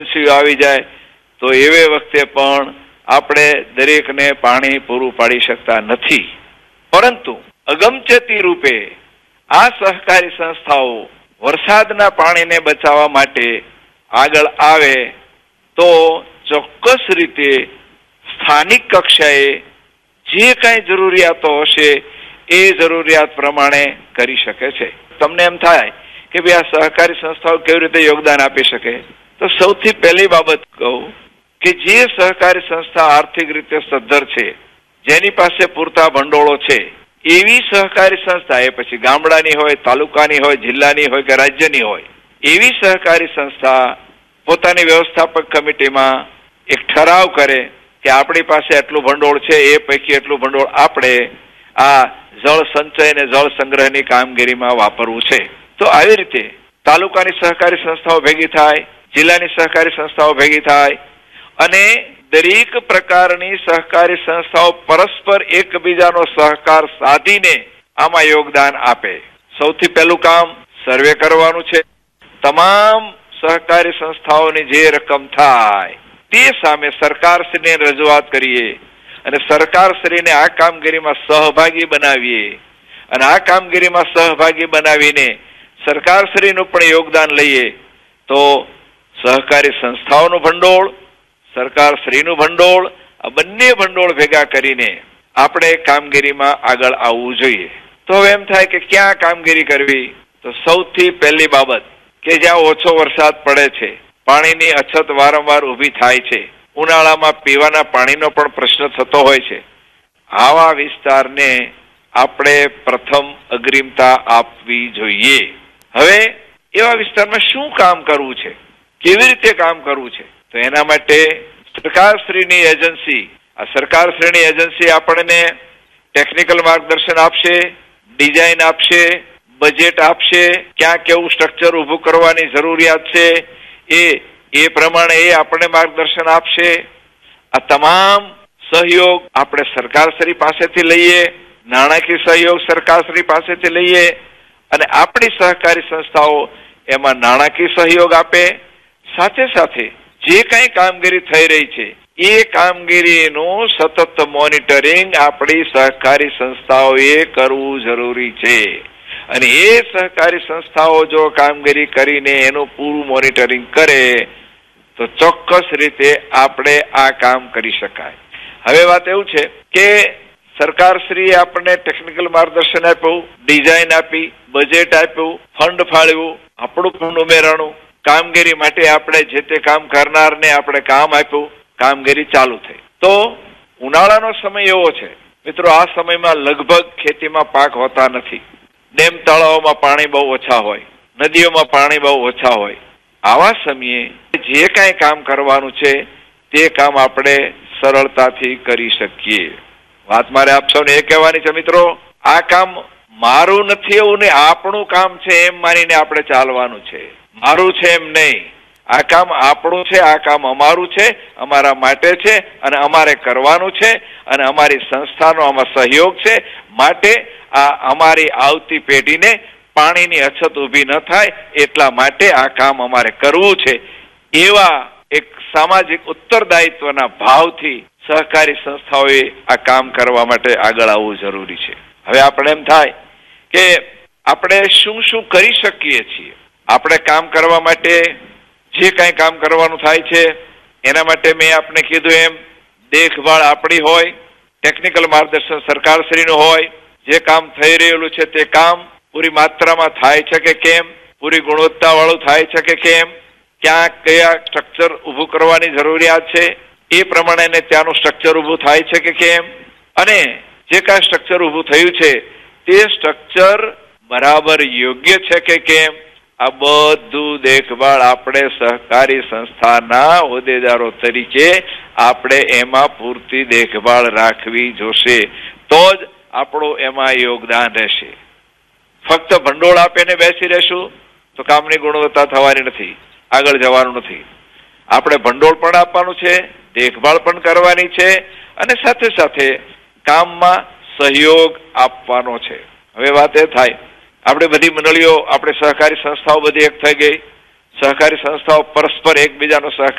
આવી જાય તો એવે વખતે પણ આપણે દરેકને પાણી પૂરું પાડી શકતા નથી. પરંતુ અગમચેતી રૂપે આ સહકારી સંસ્થાઓ વરસાદના પાણીને બચાવવા માટે આગળ આવે તો ચોક્કસ રીતે સ્થાનિક કક્ષાએ જે કાંઈ જરૂરિયાતો હશે એ જરૂરિયાત પ્રમાણે કરી શકે છે. તમને એમ થાય કે ભાઈ આ સહકારી સંસ્થાઓ કેવી રીતે યોગદાન આપી શકે, તો સૌથી પહેલી બાબત કહું કે જે સહકારી સંસ્થા આર્થિક રીતે સદ્ધર છે, જેની પાસે પૂરતા ભંડોળો છે, એવી સહકારી સંસ્થા, એ પછી ગામડાની હોય, તાલુકાની હોય, જિલ્લાની હોય કે રાજ્યની હોય, એવી સહકારી સંસ્થા પોતાની વ્યવસ્થાપક કમિટીમાં એક ઠરાવ કરે કે આપણી પાસે એટલું ભંડોળ છે, એ પૈકી એટલું ભંડોળ આપણે આ જળ સંચય અને જળ સંગ્રહની કામગીરીમાં વાપરવું છે. તો આવી રીતે તાલુકાની સહકારી સંસ્થાઓ ભેગી થાય, જિલ્લાની સહકારી સંસ્થાઓ ભેગી થાય અને દરેક પ્રકારની સહકારી સંસ્થાઓ પરસ્પર એકબીજાનો સહકાર સાધીને આમાં યોગદાન આપે. સૌથી પહેલું કામ સર્વે કરવાનું છે. તમામ સહકારી સંસ્થાઓની જે રકમ થાય તે સામે સરકારશ્રીને રજૂઆત કરીએ અને સરકારશ્રીને આ કામગીરીમાં સહભાગી બનાવીએ અને આ કામગીરીમાં સહભાગી બનાવીને સરકારશ્રીનું પણ યોગદાન લઈએ તો સહકારી સંસ્થાઓનું ભંડોળ, સરકારશ્રીનું ભંડોળ, આ બંને ભંડોળ ભેગા કરીને આપણે કામગીરીમાં આગળ આવવું જોઈએ. તો હવે એમ થાય કે ક્યાં કામગીરી કરવી? તો સૌથી પહેલી બાબત કે જ્યાં ઓછો વરસાદ પડે છે, પાણીની અછત વારંવાર ઊભી થાય છે, ઉનાળામાં પીવાના પાણીનો પણ પ્રશ્ન થતો હોય છે, આવા વિસ્તારને આપણે પ્રથમ અગ્રિમતા આપવી જોઈએ. હવે એવા વિસ્તારમાં શું કામ કરવું છે, કેવી રીતે કામ કરવું છે? તો એના માટે સરકારશ્રીની એજન્સી, આ સરકારશ્રીની એજન્સી આપણને ટેકનિકલ માર્ગદર્શન આપશે, ડિઝાઇન આપશે, બજેટ આપશે, ક્યાં કેવું સ્ટ્રક્ચર ઊભું કરવાની જરૂરિયાત છે એ પ્રમાણે એ આપણને માર્ગદર્શન આપશે. આ તમામ સહયોગ આપણે સરકારશ્રી પાસેથી લઈએ, નાણાકીય સહયોગ સરકારશ્રી પાસેથી લઈએ અને આપણી સહકારી સંસ્થાઓ એમાં નાણાકીય સહયોગ આપે. સાથે સાથે જે કઈ કામગીરી થઈ રહી છે એ કામગીરીનું સતત મોનિટરિંગ આપણી સહકારી સંસ્થાઓએ કરવું જરૂરી છે અને એ સહકારી સંસ્થાઓ જો કામગીરી કરીને એનું પૂરું મોનિટરિંગ કરે તો ચોક્કસ રીતે આપણે આ કામ કરી શકાય. હવે વાત એવું છે કે સરકારશ્રીએ આપણને ટેકનિકલ માર્ગદર્શન આપ્યું, ડિઝાઇન આપી, બજેટ આપ્યું, ફંડ ફાળવ્યું, આપણું ફંડ ઉમેરાણું, કામગીરી માટે આપણે જે તે કામ કરનારને આપણે કામ આપ્યું, કામગીરી ચાલુ થઈ. તો ઉનાળાનો સમય એવો છે મિત્રો, આ સમયમાં લગભગ ખેતીમાં પાક હોતા નથી. ડેમ તળાવોમાં પાણી બહુ ઓછા હોય, નદીઓમાં પાણી બહુ ઓછા હોય. આવા સમયે જે કાંઈ કામ કરવાનું છે તે કામ આપણે સરળતાથી કરી શકીએ. વાત મારે આપ સૌને એ કહેવાની છે મિત્રો, આ કામ મારું નથી એવું નહીં, આપણું કામ છે એમ માનીને આપણે ચાલવાનું છે. મારું છે એમ નહીં, આ કામ આપણું છે, આ કામ અમારું છે, અમારા માટે છે અને અમારે કરવાનું છે અને અમારી સંસ્થાનો આમાં સહયોગ છે. માટે આ અમારી આવતી પેઢીને પાણીની અછત ઊભી ન થાય એટલા માટે આ કામ અમારે કરવું છે. એવા એક સામાજિક ઉત્તરદાયિત્વના ભાવથી સહકારી સંસ્થાઓએ આ કામ કરવા માટે આગળ આવવું જરૂરી છે. હવે આપણે એમ થાય કે આપણે શું શું કરી શકીએ છીએ. આપણે કામ કરવા માટે જે કાંઈ કામ કરવાનું થાય છે એના માટે મેં આપને કીધું એમ દેખભાળ આપણી હોય, ટેકનિકલ માર્ગદર્શન સરકારશ્રીનું હોય, જે કામ થઈ રહેલું છે તે કામ પૂરી માત્રામાં થાય છે કે કેમ, પૂરી ગુણવત્તા વાળું થાય છે કે કેમ, ક્યાં કયા સ્ટ્રક્ચર ઊભું કરવાની જરૂરિયાત છે એ પ્રમાણે ત્યાંનું સ્ટ્રક્ચર ઊભું થાય છે કે કેમ, અને જે કાંઈ સ્ટ્રક્ચર ઊભું થયું છે તે સ્ટ્રક્ચર બરાબર યોગ્ય છે કે કેમ, આ બધું દેખભાળ આપણે સહકારી સંસ્થાના હોદ્દેદારો તરીકે આપણે એમાં પૂરતી દેખભાળ રાખવી જોશે. તો જ આપણું એમાં યોગદાન રહેશે. ફક્ત ભંડોળ આપીને બેસી રહેશું તો કામની ગુણવત્તા થવાની નથી, આગળ જવાનું નથી. આપણે ભંડોળ પણ આપવાનું છે, દેખભાળ પણ કરવાની છે અને સાથે સાથે કામમાં સહયોગ આપવાનો છે. હવે વાત એ થાય, આપણે બધી મંડળીઓ, આપણે સહકારી સંસ્થાઓ બધી એક થઈ ગઈ, સહકારી સંસ્થાઓ પરસ્પર એકબીજાનો સહકાર